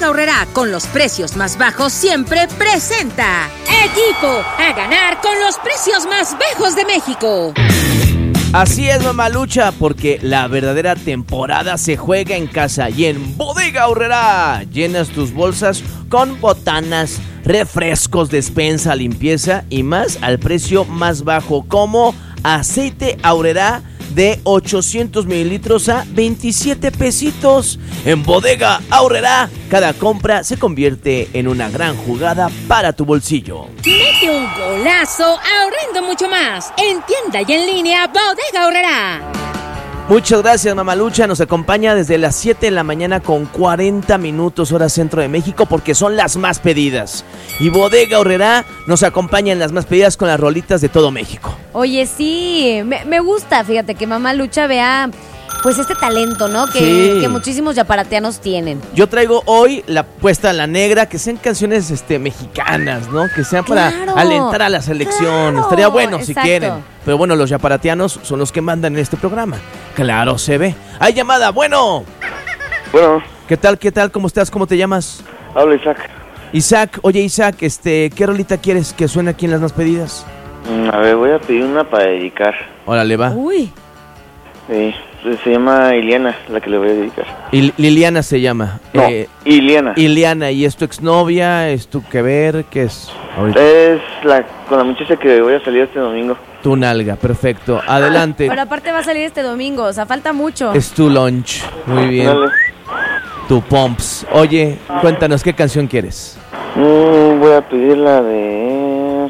Aurrerá, con los precios más bajos siempre presenta Equipo a ganar con los precios más bajos de México. Así es, mamalucha, porque la verdadera temporada se juega en casa y en Bodega Aurrerá. Llenas tus bolsas con botanas, refrescos, despensa, limpieza y más al precio más bajo, como aceite Aurrerá de 800 mililitros a 27 pesitos. En Bodega Aurrerá, cada compra se convierte en una gran jugada para tu bolsillo. Mete un golazo ahorrando mucho más. En tienda y en línea, Bodega Aurrerá. Muchas gracias, mamalucha. Nos acompaña desde las 7 de la mañana con 40 minutos hora centro de México, porque son las más pedidas. Y Bodega Aurrerá nos acompaña en las más pedidas con las rolitas de todo México. Oye, sí, me gusta, fíjate, que Mamalucha vea pues este talento, ¿no? Que muchísimos yaparateanos tienen. Yo traigo hoy la puesta a la negra, que sean canciones mexicanas, ¿no? Que sean para alentar a la selección. Claro, estaría bueno, exacto, si quieren. Pero bueno, los yaparateanos son los que mandan en este programa. Claro, se ve. ¡Hay llamada! ¡Bueno! Bueno. ¿Qué tal? ¿Cómo estás? ¿Cómo te llamas? Habla Isaac. Oye Isaac, ¿qué rolita quieres que suene aquí en las más pedidas? A ver, voy a pedir una para dedicar. Órale, va. Uy. Sí, se llama Iliana, la que le voy a dedicar. Liliana se llama. No, Iliana. Iliana, ¿y es tu exnovia? ¿Es tu que ver? ¿Qué es? Ahorita. Es con la muchacha que voy a salir este domingo. Tu nalga, perfecto. Adelante. Pero aparte va a salir este domingo, o sea, falta mucho. Es tu lunch. Muy bien. Dale. Tu pomps. Oye, cuéntanos, ¿qué canción quieres? Voy a pedir la de...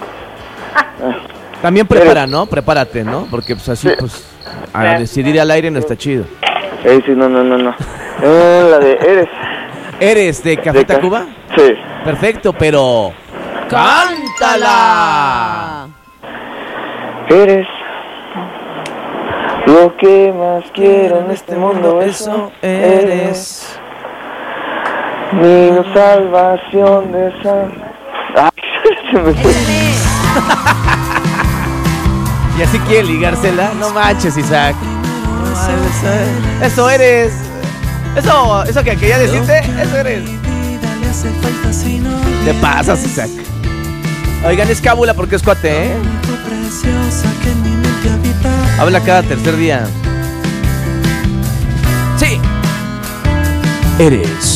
También prepara, ¿no? Prepárate, ¿no? Porque pues así, pues, a decidir al aire no está chido. Sí, no. La de Eres. ¿Eres de Café Tacuba? Sí. Perfecto, pero... ¡cántala! Eres lo que más quiero en este mundo, eso eres. Mi salvación de esa... Ay, se me fue. ¿Y así quiere ligársela? No manches, Isaac. Eso eres. Eso que quería decirte, eso eres. Te pasas, Isaac. Oigan, es cábula porque es cuate, ¿eh? Habla cada tercer día. Sí. Eres